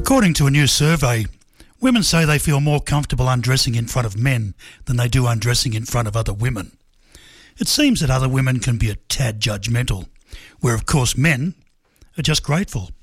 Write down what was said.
According to a new survey, women say they feel more comfortable undressing in front of men than they do undressing in front of other women. It seems that other women can be a tad judgmental, where of course men are just grateful.